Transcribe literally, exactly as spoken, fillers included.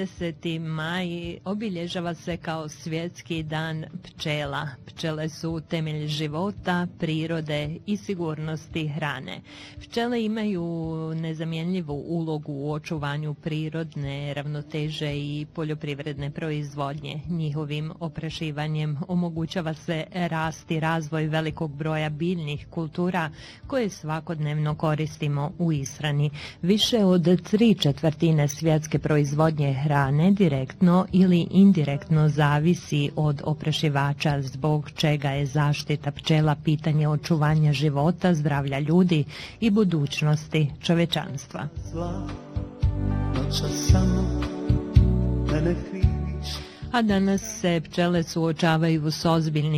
dvadeset maj obilježava se kao svjetski dan pčela. Pčele su temelj života, prirode i sigurnosti hrane. Pčele imaju nezamjenljivu ulogu u očuvanju prirodne ravnoteže i poljoprivredne proizvodnje. Njihovim oprašivanjem omogućava se rast i razvoj velikog broja biljnih kultura koje svakodnevno koristimo u ishrani. Više od tri četvrtine svjetske proizvodnje hrane direktno ili indirektno zavisi od oprašivača, zbog čega je zaštita pčela pitanje očuvanja života, zdravlja ljudi i budućnosti čovečanstva. A danas se pčele suočavaju s ozbiljnim